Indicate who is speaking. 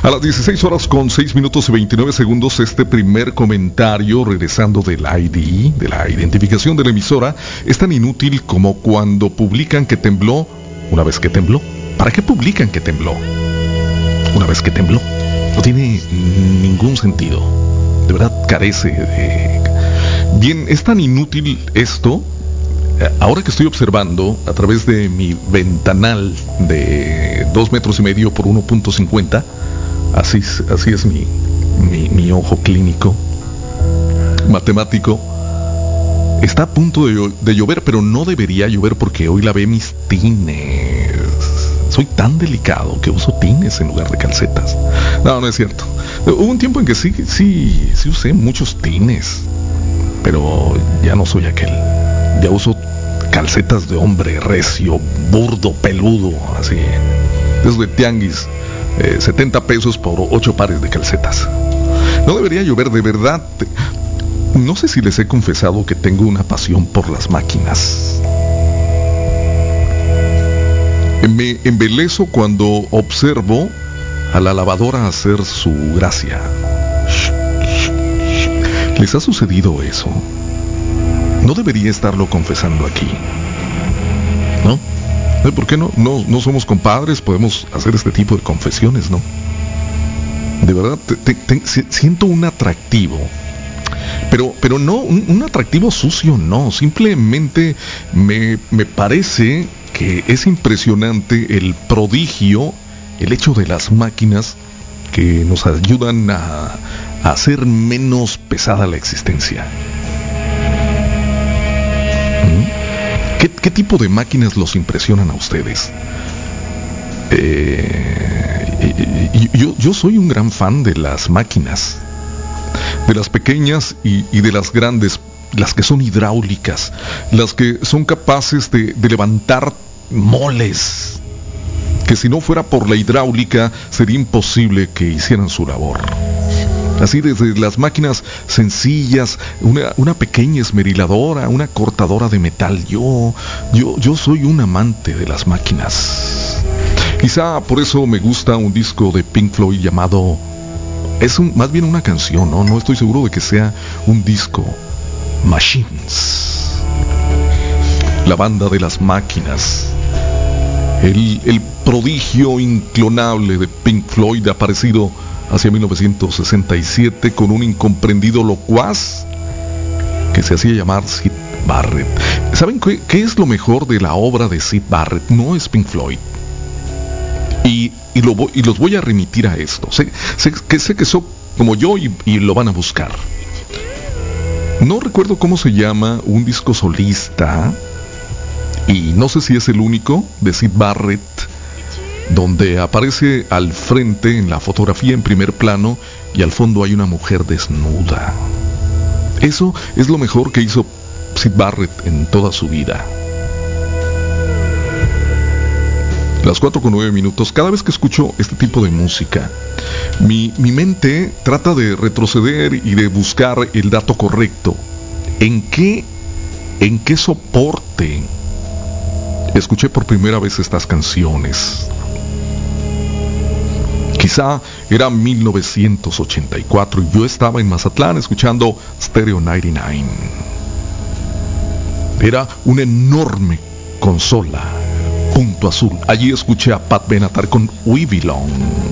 Speaker 1: A las 16 horas con 6 minutos y 29 segundos, este primer comentario, regresando del ID, de la identificación de la emisora, es tan inútil como cuando publican que tembló una vez que tembló. ¿Para qué publican que tembló una vez que tembló? No tiene ningún sentido. De verdad carece de... Bien, es tan inútil esto. Ahora que estoy observando a través de mi ventanal de 2 metros y medio por 1.50, así es mi ojo clínico, matemático, está a punto de llover, pero no debería llover porque hoy lavé mis tines. Soy tan delicado que uso tines en lugar de calcetas. No es cierto. Hubo un tiempo en que sí usé muchos tines, pero ya no soy aquel. Ya uso calcetas de hombre recio, burdo, peludo, así. Desde tianguis, 70 pesos por 8 pares de calcetas. No debería llover, de verdad. No sé si les he confesado que tengo una pasión por las máquinas. Me embelezo cuando observo a la lavadora hacer su gracia. ¿Les ha sucedido eso? No debería estarlo confesando aquí, ¿no? ¿Por qué no? No somos compadres, podemos hacer este tipo de confesiones, ¿no? De verdad, siento un atractivo, pero no, un atractivo sucio, no. Simplemente me parece que es impresionante el prodigio, el hecho de las máquinas que nos ayudan a hacer menos pesada la existencia. ¿Qué tipo de máquinas los impresionan a ustedes? Yo soy un gran fan de las máquinas, de las pequeñas y de las grandes, las que son hidráulicas, las que son capaces de levantar moles, que si no fuera por la hidráulica sería imposible que hicieran su labor. Así desde las máquinas sencillas, una pequeña esmeriladora, una cortadora de metal. Yo soy un amante de las máquinas. Quizá por eso me gusta un disco de Pink Floyd llamado... más bien una canción, ¿no? No estoy seguro de que sea un disco. Machines. La banda de las máquinas. El prodigio inclonable de Pink Floyd, aparecido hacia 1967 con un incomprendido locuaz que se hacía llamar Syd Barrett. ¿Saben qué es lo mejor de la obra de Syd Barrett? No es Pink Floyd. Y los voy a remitir a esto. Sé que son como yo y lo van a buscar. No recuerdo cómo se llama un disco solista, y no sé si es el único, de Syd Barrett, donde aparece al frente en la fotografía en primer plano y al fondo hay una mujer desnuda. Eso es lo mejor que hizo Syd Barrett en toda su vida. Las 4:09 minutos. Cada vez que escucho este tipo de música, mi mente trata de retroceder y de buscar el dato correcto. ¿En qué soporte escuché por primera vez estas canciones? Quizá era 1984 y yo estaba en Mazatlán escuchando Stereo 99. Era una enorme consola, punto azul. Allí escuché a Pat Benatar con We Belong.